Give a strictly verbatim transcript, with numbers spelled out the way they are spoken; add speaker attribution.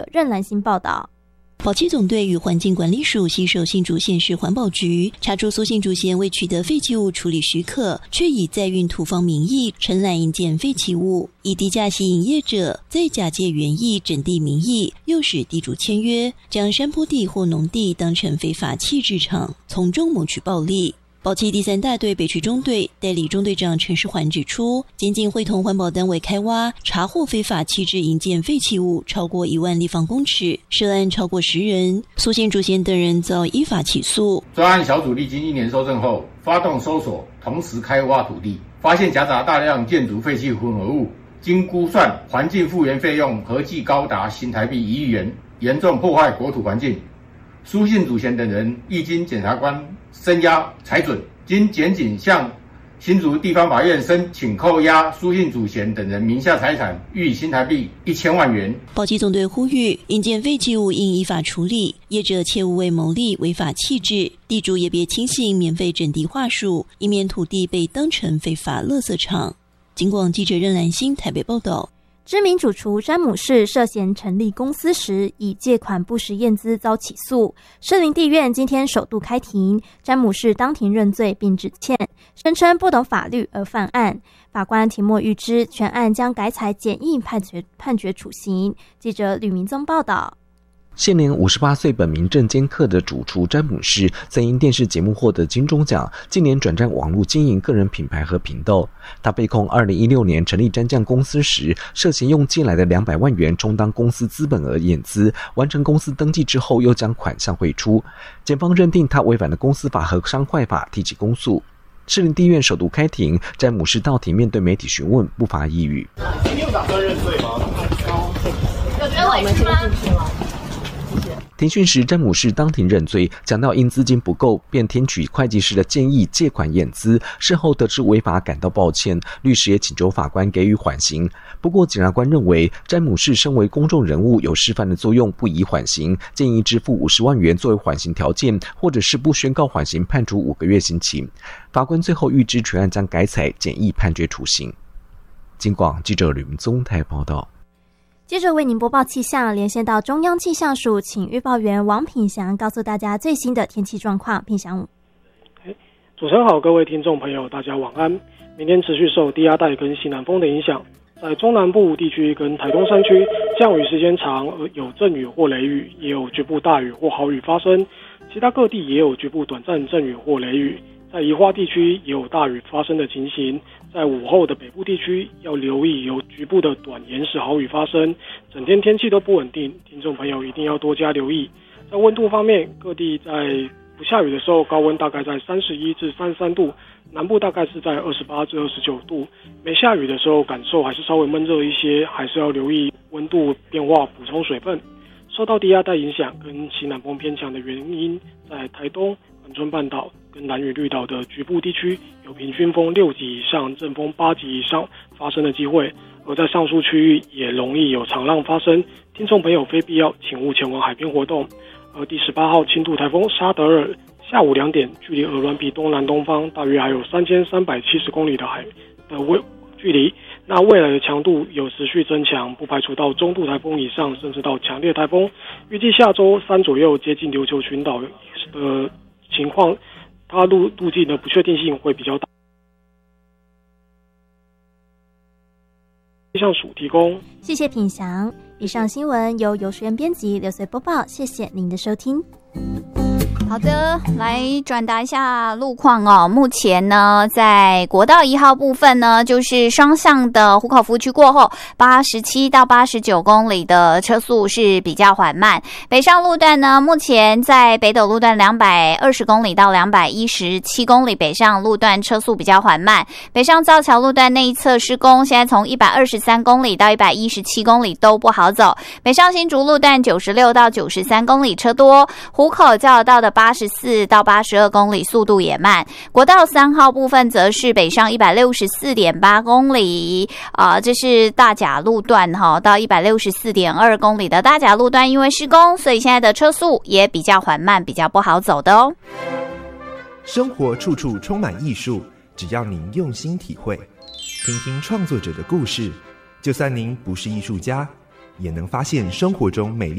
Speaker 1: 任兰心报道。
Speaker 2: 保七总队与环境管理署携手新竹县市环保局，查出苏姓主嫌未取得废弃物处理许可，却以载运土方名义承揽营建废弃物，以低价吸引业者，再假借园艺整地名义，诱使地主签约，将山坡地或农地当成非法弃置场，从中谋取暴利。保七第三大队北区中队代理中队长陈世环指出，监警会同环保单位开挖，查获非法弃置营建废弃物超过一万立方公尺，涉案超过十人，苏姓主嫌等人遭依法起诉。
Speaker 3: 专案小组历经一年搜证后，发动搜索，同时开挖土地，发现夹杂大量建筑废弃混合物，经估算环境复原费用合计高达新台币一亿元，严重破坏国土环境。苏姓主嫌等人亦经检察官声押裁准，经检警向新竹地方法院申请扣押苏姓主嫌等人名下财产，予以新台币一千万元。
Speaker 2: 保七总队呼吁，营建废弃物应依法处理，业者切勿为牟利违法弃置，地主也别轻信免费整地话术，以免土地被当成非法垃圾场。警广记者任兰心台北报道。
Speaker 1: 知名主厨詹姆士涉嫌成立公司时以借款不实验资遭起诉，士林地院今天首度开庭，詹姆士当庭认罪并致歉，声称不懂法律而犯案。法官提莫预知，全案将改采简易判决判决处刑。记者吕明宗报道。
Speaker 4: 现年五十八岁本名郑坚克的主厨詹姆士，曾因电视节目获得金钟奖，近年转战网络经营个人品牌和频道。他被控二零一六年成立蘸酱公司时，涉嫌用借来的两百万元充当公司资本额验资，完成公司登记之后又将款项汇出。检方认定他违反了公司法和商会法，提起公诉。士林地院首度开庭，詹姆士到庭面对媒体询问，不发一语。
Speaker 5: 你有打算认罪吗？
Speaker 6: 有觉得委屈吗？
Speaker 4: 庭讯时，詹姆士当庭认罪，讲到因资金不够，便听取会计师的建议借款验资，事后得知违法，感到抱歉。律师也请求法官给予缓刑。不过，检察官认为詹姆士身为公众人物有示范的作用，不宜缓刑，建议支付五十万元作为缓刑条件，或者是不宣告缓刑，判处五个月刑期。法官最后预知全案将改采简易判决处刑。警广记者吕明宗台报道。
Speaker 1: 接着为您播报气象，连线到中央气象署，请预报员王品祥告诉大家最新的天气状况。品祥，
Speaker 7: 主持人好，各位听众朋友，大家晚安。明天持续受低压带跟西南风的影响，在中南部地区跟台东山区降雨时间长，有阵雨或雷雨，也有局部大雨或豪雨发生。其他各地也有局部短暂阵雨或雷雨。在宜花地区也有大雨发生的情形，在午后的北部地区要留意有局部的短延时豪雨发生，整天天气都不稳定，听众朋友一定要多加留意。在温度方面，各地在不下雨的时候高温大概在三十一至三十三度，南部大概是在二十八至二十九度，没下雨的时候感受还是稍微闷热一些，还是要留意温度变化，补充水分。受到低压带影响跟西南风偏强的原因，在台东、恒春半岛跟兰屿绿岛的局部地区有平均风六级以上、阵风八级以上发生的机会，而在上述区域也容易有长浪发生，听众朋友非必要请勿前往海边活动。而第十八号轻度台风沙德尔下午两点，距离鹅銮鼻东南东方大约还有三千三百七十公里的海的位距离。那未来的强度有持续增强，不排除到中度台风以上，甚至到强烈台风。预计下周三左右接近琉球群岛的情况，它路路径的不确定性会比较大。气象署提供，
Speaker 1: 谢谢品祥。以上新闻由游诗媛编辑，刘随播报，谢谢您的收听。
Speaker 6: 好的，来转达一下路况哦。目前呢，在国道一号部分呢，就是双向的湖口服区过后，八十七到八十九公里的车速是比较缓慢。北上路段呢，目前在北斗路段两百二十公里到两百一十七公里，北上路段车速比较缓慢。北上造桥路段那一侧施工，现在从一百二十三公里到一百一十七公里都不好走。北上新竹路段九十六到九十三公里车多，湖口交流道的八十四到八十二公里速度也慢。国道三号部分则是北上一百六十四点八公里啊、呃，这是大甲路段哈，到一百六十四点二公里的大甲路段因为施工，所以现在的车速也比较缓慢，比较不好走的哦。
Speaker 8: 生活处处充满艺术，只要您用心体会，听听创作者的故事，就算您不是艺术家，也能发现生活中美丽